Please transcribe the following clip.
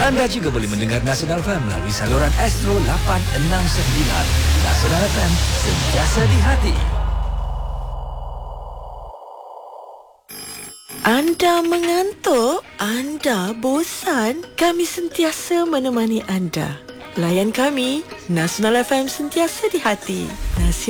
Anda juga boleh mendengar Nasional FM melalui saluran Astro 869. Nasional FM, sentiasa di hati. Anda mengantuk? Anda bosan? Kami sentiasa menemani anda. Layan kami, Nasional FM sentiasa di hati.